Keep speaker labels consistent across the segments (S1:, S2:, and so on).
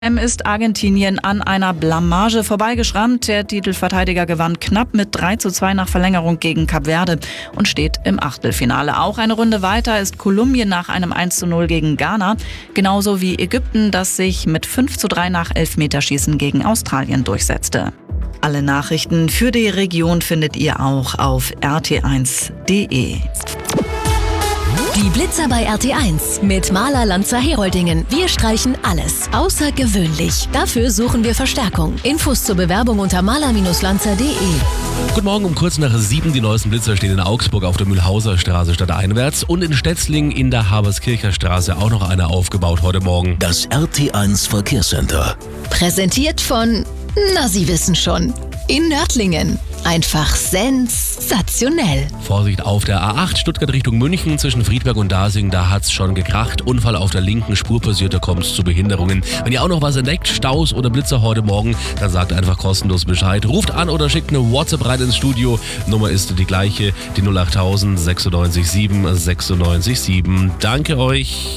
S1: Ist Argentinien an einer Blamage vorbeigeschrammt. Der Titelverteidiger gewann knapp mit 3:2 nach Verlängerung gegen Kap Verde und steht im Achtelfinale. Auch eine Runde weiter ist Kolumbien nach einem 1:0 gegen Ghana, genauso wie Ägypten, das sich mit 5:3 nach Elfmeterschießen gegen Australien durchsetzte. Alle Nachrichten für die Region findet ihr auch auf rt1.de.
S2: Die Blitzer bei RT1 mit Maler Lanzer Heroldingen. Wir streichen alles außergewöhnlich. Dafür suchen wir Verstärkung. Infos zur Bewerbung unter maler-lanzer.de.
S3: Guten Morgen, um kurz nach 7. Die neuesten Blitzer stehen in Augsburg auf der Mühlhauser Straße stadteinwärts und in Stetzling in der Haberskircher Straße auch noch einer aufgebaut heute Morgen.
S4: Das RT1 Verkehrscenter.
S2: Präsentiert von, na Sie wissen schon, in Nördlingen. Einfach sensationell.
S3: Vorsicht auf der A8 Stuttgart Richtung München zwischen Friedberg und Dasing, da hat's schon gekracht. Unfall auf der linken Spur passiert, da kommt's zu Behinderungen. Wenn ihr auch noch was entdeckt, Staus oder Blitzer heute Morgen, dann sagt einfach kostenlos Bescheid. Ruft an oder schickt eine WhatsApp rein ins Studio. Nummer ist die gleiche, die 08000 96 7 96 7. Danke euch.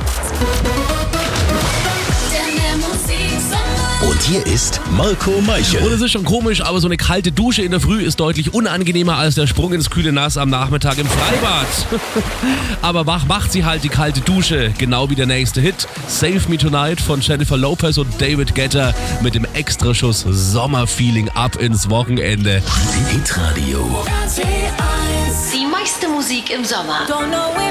S4: Und hier ist Marco Meichel.
S3: Und es ist schon komisch, aber so eine kalte Dusche in der Früh ist deutlich unangenehmer als der Sprung ins kühle Nass am Nachmittag im Freibad. Aber wach macht sie halt die kalte Dusche, genau wie der nächste Hit. Save Me Tonight von Jennifer Lopez und David Guetta mit dem Extraschuss Sommerfeeling ab ins Wochenende.
S4: Hitradio.
S2: Die meiste Musik im Sommer.